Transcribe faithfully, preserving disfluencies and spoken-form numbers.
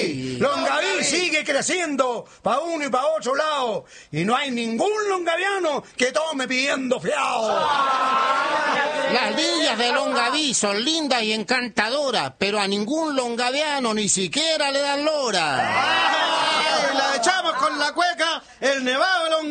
Longaví. Longaví sigue creciendo pa' uno y pa' otro lado. Y no hay ningún longaviano que tome pidiendo fiado. Las villas de Longaví son lindas y encantadoras, pero a ningún longaviano ni siquiera le dan lora. ¡Ay, la echamos con la cueca! El nevado de Longaví